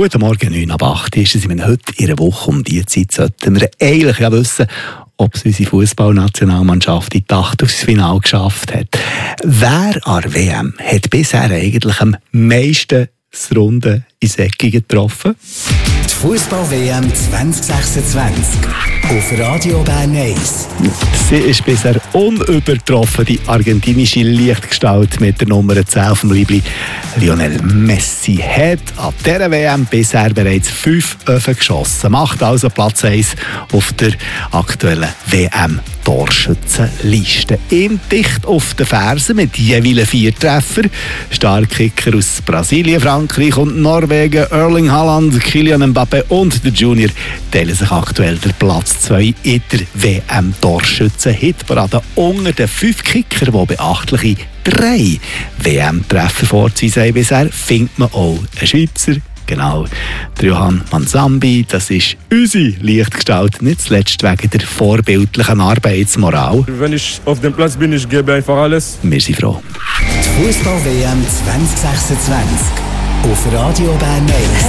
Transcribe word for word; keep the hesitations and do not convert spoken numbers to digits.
Guten Morgen, neun ab acht ist es. Wir heute in einer Woche um diese Zeit sollten wir eigentlich ja wissen, ob es unsere Fußballnationalmannschaft in die Achtelfinale geschafft hat. Wer an der W M hat bisher eigentlich am meisten das Runde ins Eckige getroffen? Die Fußball-W M zwanzig sechsundzwanzig auf Radio Bern eins. Sie ist bisher unübertroffen, die argentinische Lichtgestalt mit der Nummer zehn vom Liebling. Lionel Messi hat an dieser W M bisher bereits fünf Öfen geschossen, macht also Platz eins auf der aktuellen W M-Torschützenliste. Ihm dicht auf den Fersen mit jeweils vier Treffer. Starkicker aus Brasilien, Frankreich und Norwegen, Erling Haaland, Kylian Mbappé und der Junior teilen sich aktuell der Platz zwei in der W M-Torschützen-Hitparade unter den fünf Kicker, die beachtliche drei W M-Treffer vorzuweisen haben. Bisher findet man auch einen Schweizer. Genau, der Johann Manzambi, das ist unsere Lichtgestalt, nicht zuletzt wegen der vorbildlichen Arbeitsmoral. Wenn ich auf dem Platz bin, ich gebe einfach alles. Wir sind froh. Die Fußball-W M zwanzig sechsundzwanzig auf Radio Bern eins.